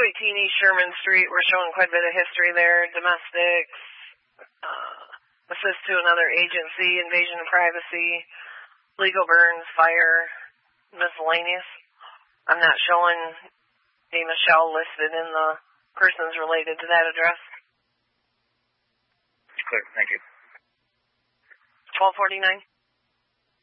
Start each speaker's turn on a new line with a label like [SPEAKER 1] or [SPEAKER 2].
[SPEAKER 1] 218 East Sherman Street. We're showing quite a bit of history there. Domestics, assist to another agency, invasion of privacy, legal burns, fire, miscellaneous. I'm not showing a Michelle listed in the persons related to that address.
[SPEAKER 2] Clear. Thank you.
[SPEAKER 1] 1249.